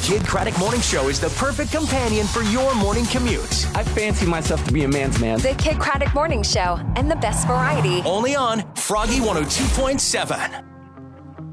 Kid Craddock Morning Show is the perfect companion for your morning commute. I fancy myself to be a man's man. The Kid Craddock Morning Show and the best variety. Only on Froggy 102.7.